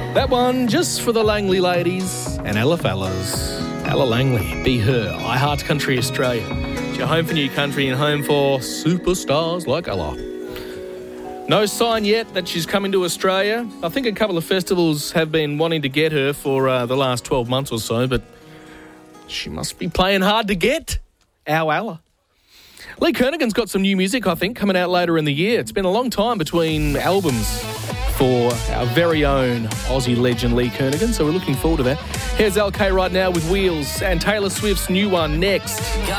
That one just for the Langley ladies and Ella fellas. Ella Langley, Be Her, iHeart Country Australia. It's your home for new country and home for superstars like Ella. No sign yet that she's coming to Australia. I think a couple of festivals have been wanting to get her for the last 12 months or so, but she must be playing hard to get. Our Ella. Lee Kernaghan's got some new music, I think, coming out later in the year. It's been a long time between albums for our very own Aussie legend Lee Kernaghan, so we're looking forward to that. Here's LK right now with Wheels and Taylor Swift's new one next.